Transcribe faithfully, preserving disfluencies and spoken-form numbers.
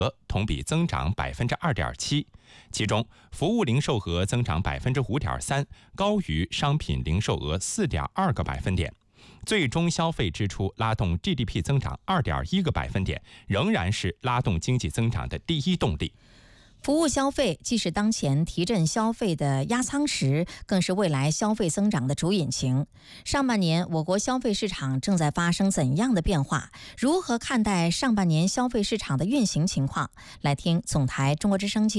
额同比增长百分之二点七，其中服务零售额增长百分之五点三，高于商品零售额四点二个百分点。最终消费支出拉动 G D P 增长二点一个百分点，仍然是拉动经济增长的第一动力。 服务消费既是当前提振消费的压舱石，更是未来消费增长的主引擎。上半年我国消费市场正在发生怎样的变化？如何看待上半年消费市场的运行情况？来听总台中国之声记